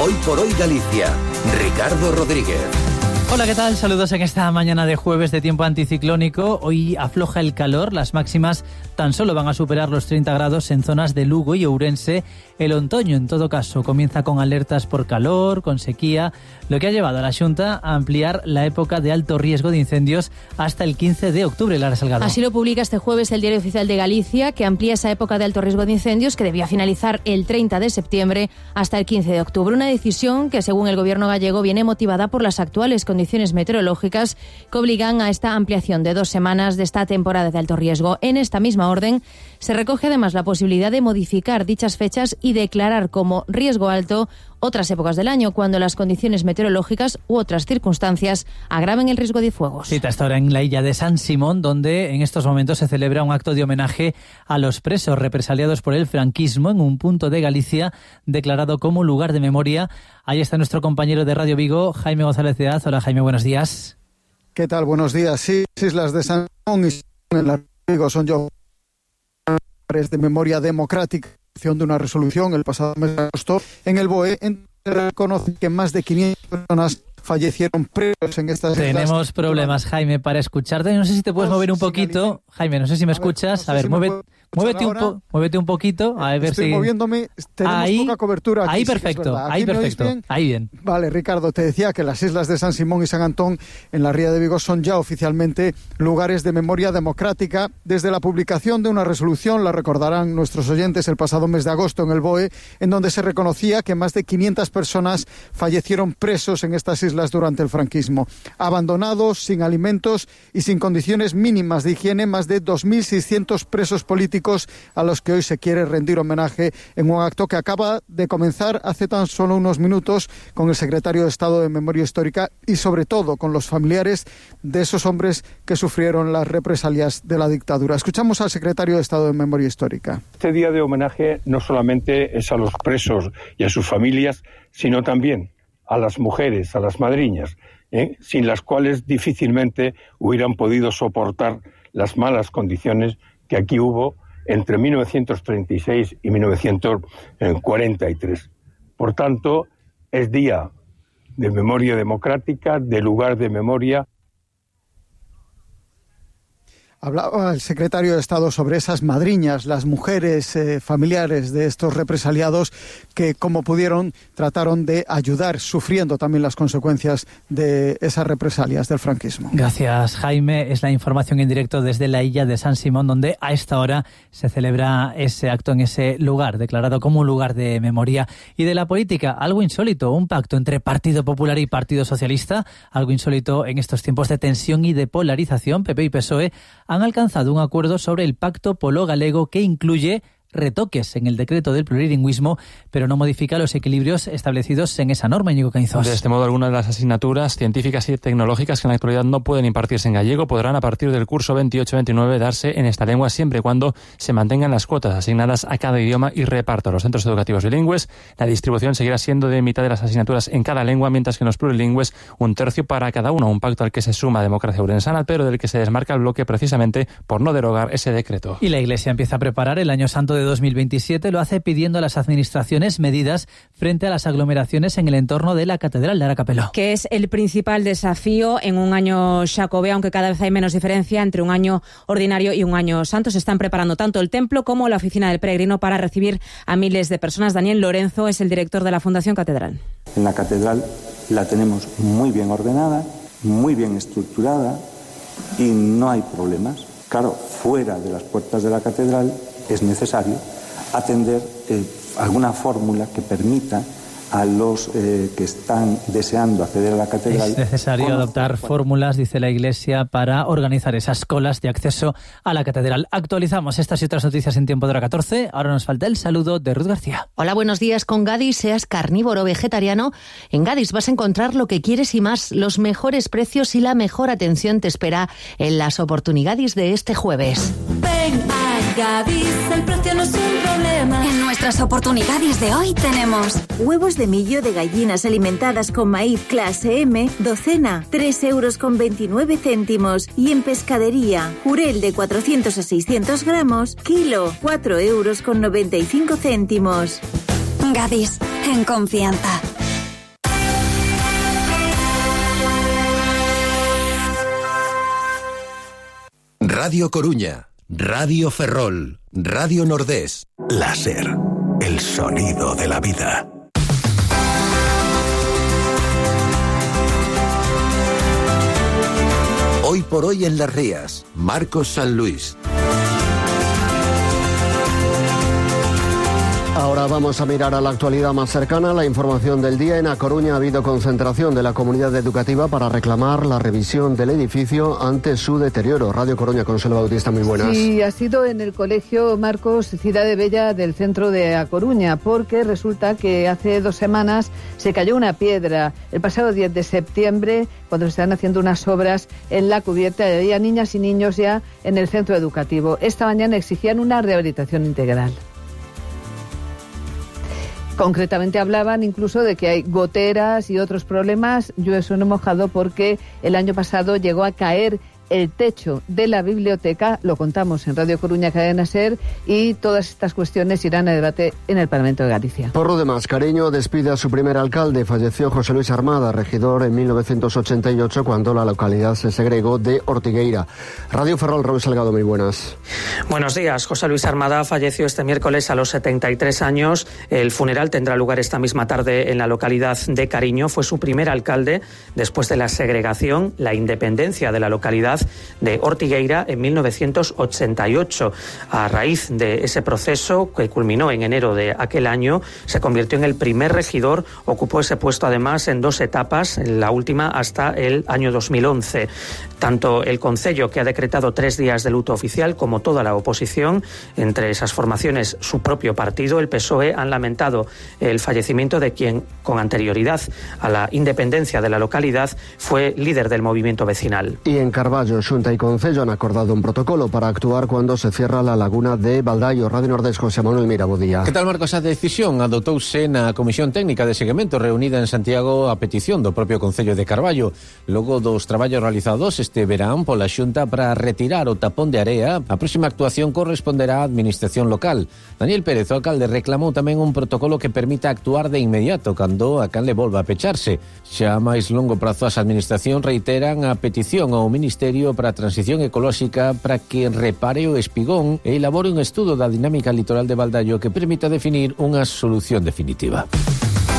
Hoy por hoy Galicia. Ricardo Rodríguez. Hola, ¿qué tal? Saludos en esta mañana de jueves de tiempo anticiclónico. Hoy afloja el calor, las máximas tan solo van a superar los 30 grados en zonas de Lugo y Ourense. El otoño, en todo caso, comienza con alertas por calor, con sequía, lo que ha llevado a la Xunta a ampliar la época de alto riesgo de incendios hasta el 15 de octubre, Lara Salgado. Así lo publica este jueves el Diario Oficial de Galicia, que amplía esa época de alto riesgo de incendios que debía finalizar el 30 de septiembre hasta el 15 de octubre. Una decisión que, según el gobierno gallego, viene motivada por las actuales condiciones meteorológicas que obligan a esta ampliación de 2 semanas de esta temporada de alto riesgo. En esta misma orden se recoge además la posibilidad de modificar dichas fechas y declarar como riesgo alto otras épocas del año, cuando las condiciones meteorológicas u otras circunstancias agraven el riesgo de fuegos. Cita hasta ahora en la isla de San Simón, donde en estos momentos se celebra un acto de homenaje a los presos represaliados por el franquismo en un punto de Galicia declarado como lugar de memoria. Ahí está nuestro compañero de Radio Vigo, Jaime González de Az. Hola, Jaime, buenos días. ¿Qué tal? Buenos días. Sí, Islas de San Simón y en la Vigo son lugares de memoria democrática de una resolución el pasado mes de agosto en el BOE, en que reconoce que más de 500 personas fallecieron presos en estas islas. Tenemos problemas, Jaime, para escucharte. No sé si te puedes mover un poquito. Jaime, no sé si me escuchas. A ver, muévete un poquito. A ver Estoy si... moviéndome. Tenemos poca cobertura aquí. Ahí perfecto, ahí perfecto. Ahí bien. Vale, Ricardo, te decía que las islas de San Simón y San Antón en la Ría de Vigo son ya oficialmente lugares de memoria democrática desde la publicación de una resolución, la recordarán nuestros oyentes, el pasado mes de agosto en el BOE, en donde se reconocía que más de 500 personas fallecieron presos en estas islas durante el franquismo. Abandonados, sin alimentos y sin condiciones mínimas de higiene, más de 2.600 presos políticos a los que hoy se quiere rendir homenaje en un acto que acaba de comenzar hace tan solo unos minutos con el secretario de Estado de Memoria Histórica y sobre todo con los familiares de esos hombres que sufrieron las represalias de la dictadura. Escuchamos al secretario de Estado de Memoria Histórica. Este día de homenaje no solamente es a los presos y a sus familias, sino también a las mujeres, a las madriñas, sin las cuales difícilmente hubieran podido soportar las malas condiciones que aquí hubo entre 1936 y 1943. Por tanto, es día de memoria democrática, de lugar de memoria. Hablaba el secretario de Estado sobre esas madriñas, las mujeres familiares de estos represaliados que, como pudieron, trataron de ayudar, sufriendo también las consecuencias de esas represalias del franquismo. Gracias, Jaime. Es la información en directo desde la isla de San Simón, donde a esta hora se celebra ese acto en ese lugar, declarado como un lugar de memoria. Y de la política, algo insólito, un pacto entre Partido Popular y Partido Socialista, algo insólito en estos tiempos de tensión y de polarización. PP y PSOE han alcanzado un acuerdo sobre el Pacto Polo-Galego que incluye retoques en el decreto del plurilingüismo, pero no modifica los equilibrios establecidos en esa norma, Íñigo Caínzos. De este modo, algunas de las asignaturas científicas y tecnológicas que en la actualidad no pueden impartirse en gallego podrán a partir del curso 28-29 darse en esta lengua siempre y cuando se mantengan las cuotas asignadas a cada idioma y reparto. Los centros educativos bilingües, la distribución seguirá siendo de mitad de las asignaturas en cada lengua, mientras que en los plurilingües 1/3 para cada uno, un pacto al que se suma Democracia Ourensana, pero del que se desmarca el bloque precisamente por no derogar ese decreto. Y la Iglesia empieza a preparar el Año Santo de 2027, lo hace pidiendo a las administraciones medidas frente a las aglomeraciones en el entorno de la Catedral de Aracapelo. Que es el principal desafío en un año xacobeo, aunque cada vez hay menos diferencia entre un año ordinario y un año santo. Se están preparando tanto el templo como la oficina del peregrino para recibir a miles de personas. Daniel Lorenzo es el director de la Fundación Catedral. En la Catedral la tenemos muy bien ordenada, muy bien estructurada y no hay problemas. Claro, fuera de las puertas de la Catedral es necesario atender alguna fórmula que permita a los que están deseando acceder a la catedral. Es necesario adoptar fórmulas, dice la Iglesia, para organizar esas colas de acceso a la catedral. Actualizamos estas y otras noticias en tiempo de hora 14. Ahora nos falta el saludo de Ruth García. Hola, buenos días. Con Gadis, seas carnívoro o vegetariano, en Gadis vas a encontrar lo que quieres y más. Los mejores precios y la mejor atención te espera en las oportunidades de este jueves. Ven a Gadis, el precio no es un problema. En nuestras oportunidades de hoy tenemos huevos de millo de gallinas alimentadas con maíz clase M, docena, 3,29 €. Y en pescadería, jurel de 400 a 600 gramos, kilo, 4,95 €. Gadis, en confianza. Radio Coruña, Radio Ferrol, Radio Nordés. La SER, el sonido de la vida. Hoy por hoy en Las Rías, Marcos San Luis. Ahora vamos a mirar a la actualidad más cercana, la información del día. En A Coruña ha habido concentración de la comunidad educativa para reclamar la revisión del edificio ante su deterioro. Radio Coruña, Consuelo Bautista, muy buenas. Sí, ha sido en el colegio Marcos Cidade Bella del centro de A Coruña, porque resulta que hace 2 semanas se cayó una piedra. El pasado 10 de septiembre, cuando se estaban haciendo unas obras en la cubierta, había niñas y niños ya en el centro educativo. Esta mañana exigían una rehabilitación integral. Concretamente hablaban incluso de que hay goteras y otros problemas. Yo eso no he mojado porque el año pasado llegó a caer el techo de la biblioteca, lo contamos en Radio Coruña Cadena SER, y todas estas cuestiones irán a debate en el Parlamento de Galicia. Por lo demás, Cariño despide a su primer alcalde. Falleció José Luis Armada, regidor en 1988, cuando la localidad se segregó de Ortigueira. Radio Ferrol, Raúl Salgado, muy buenas. Buenos días. José Luis Armada falleció este miércoles a los 73 años. El funeral tendrá lugar esta misma tarde en la localidad de Cariño. Fue su primer alcalde después de la segregación, la independencia de la localidad de Ortigueira en 1988. A raíz de ese proceso, que culminó en enero de aquel año, se convirtió en el primer regidor. Ocupó ese puesto además en 2 etapas, en la última hasta el año 2011. Tanto el Concello, que ha decretado 3 días de luto oficial, como toda la oposición, entre esas formaciones su propio partido, el PSOE, han lamentado el fallecimiento de quien, con anterioridad a la independencia de la localidad, fue líder del movimiento vecinal. Y en Carballo, Xunta y Concello han acordado un protocolo para actuar cuando se cierra la laguna de Baldaio. Radio Nordés, José Manuel Mira, bo día. Que tal, Marcos? A decisión adotouse na Comisión Técnica de Seguimento reunida en Santiago a petición do propio Concello de Carballo. Logo dos traballos realizados este verán pola Xunta para retirar o tapón de area, a próxima actuación corresponderá á Administración local. Daniel Pérez, o alcalde, reclamou tamén un protocolo que permita actuar de inmediato cando a canle volva a pecharse. Xa a máis longo prazo as Administración reiteran a petición ao Ministerio para a Transición Ecolóxica para que repare o espigón e elabore un estudo da dinámica litoral de Baldaio que permita definir unha solución definitiva.